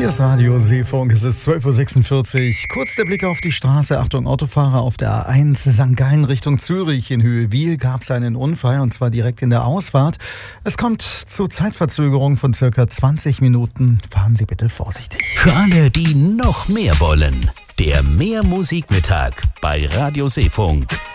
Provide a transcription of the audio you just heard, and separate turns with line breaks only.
Hier ist Radio Seefunk, es ist 12.46 Uhr. Kurz der Blick auf die Straße. Achtung, Autofahrer auf der A1 St. Gallen Richtung Zürich. In Höhe Wiel gab es einen Unfall und zwar direkt in der Ausfahrt. Es kommt zu Zeitverzögerung von circa 20 Minuten. Fahren Sie bitte vorsichtig.
Für alle, die noch mehr wollen, der Mehrmusikmittag bei Radio Seefunk.